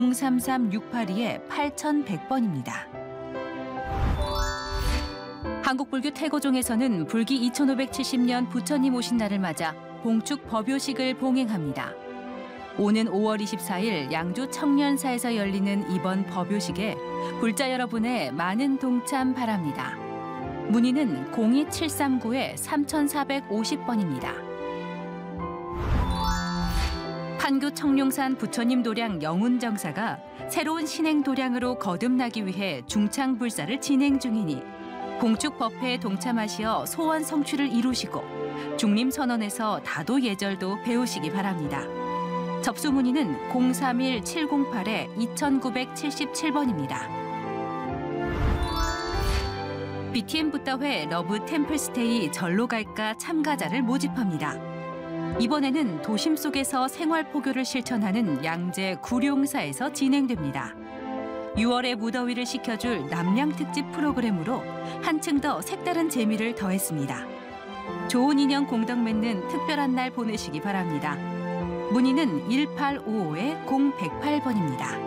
033-682-8100번입니다. 한국불교 태고종에서는 불기 2570년 부처님 오신 날을 맞아 봉축 법요식을 봉행합니다. 오는 5월 24일 양주 청년사에서 열리는 이번 법요식에 불자 여러분의 많은 동참 바랍니다. 문의는 02739-3450번입니다. 판교 청룡산 부처님 도량 영운정사가 새로운 신행 도량으로 거듭나기 위해 중창불사를 진행 중이니 봉축 법회에 동참하시어 소원 성취를 이루시고 중림선언에서 다도 예절도 배우시기 바랍니다. 접수 문의는 031-708-2977번입니다. BTM 붓다회 러브 템플스테이 절로 갈까 참가자를 모집합니다. 이번에는 도심 속에서 생활포교를 실천하는 양재 구룡사에서 진행됩니다. 6월의 무더위를 식혀줄 남양특집 프로그램으로 한층 더 색다른 재미를 더했습니다. 좋은 인연 공덕 맺는 특별한 날 보내시기 바랍니다. 문의는 1855-0108번입니다.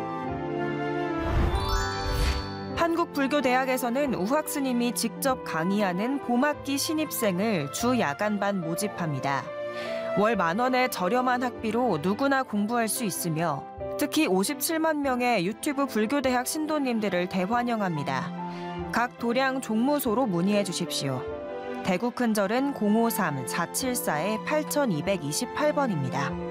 한국불교대학에서는 우학 스님이 직접 강의하는 봄학기 신입생을 주 야간반 모집합니다. 월 10,000원의 저렴한 학비로 누구나 공부할 수 있으며 특히 57만 명의 유튜브 불교대학 신도님들을 대환영합니다. 각 도량 종무소로 문의해 주십시오. 대구 큰절은 053-474-8228번입니다.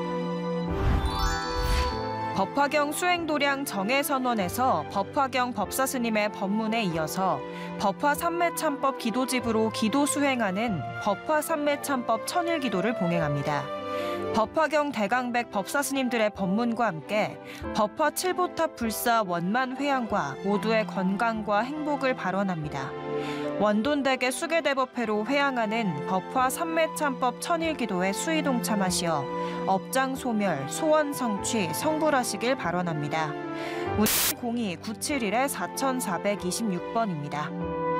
법화경 수행도량 정해선원에서 법화경 법사스님의 법문에 이어서 법화삼매참법 기도집으로 기도 수행하는 법화삼매참법 천일기도를 봉행합니다. 법화경 대강백 법사스님들의 법문과 함께 법화 칠보탑 불사 원만 회양과 모두의 건강과 행복을 발언합니다. 원돈대계 수계대법회로 회양하는 법화 삼매참법 천일기도에 수의 동참하시어 업장 소멸, 소원 성취, 성불하시길 발언합니다. 02-971-4426번입니다.